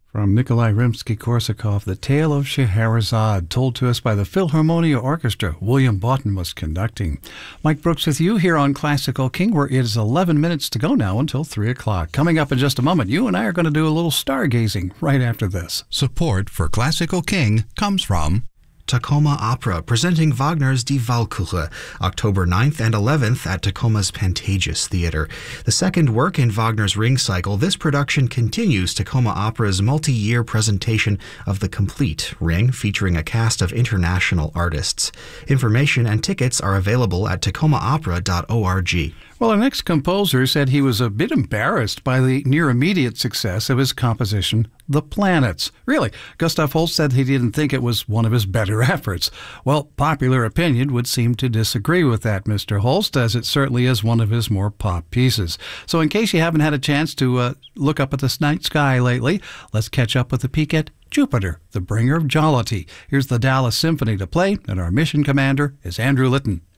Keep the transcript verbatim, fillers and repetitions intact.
From Nikolai Rimsky-Korsakov, The Tale of Scheherazade, told to us by the Philharmonia Orchestra. William Boughton was conducting. Mike Brooks with you here on Classical King, where it is eleven minutes to go now until three o'clock. Coming up in just a moment, you and I are going to do a little stargazing right after this. Support for Classical King comes from Tacoma Opera, presenting Wagner's Die Walküre, October ninth and eleventh at Tacoma's Pantages Theater. The second work in Wagner's Ring Cycle, this production continues Tacoma Opera's multi-year presentation of the complete Ring, featuring a cast of international artists. Information and tickets are available at tacoma opera dot org. Well, our next composer said he was a bit embarrassed by the near-immediate success of his composition, The Planets. Really, Gustav Holst said he didn't think it was one of his better efforts. Well, popular opinion would seem to disagree with that, Mister Holst, as it certainly is one of his more pop pieces. So in case you haven't had a chance to uh, look up at the night sky lately, let's catch up with a peek at Jupiter, the bringer of jollity. Here's the Dallas Symphony to play, and our mission commander is Andrew Litton.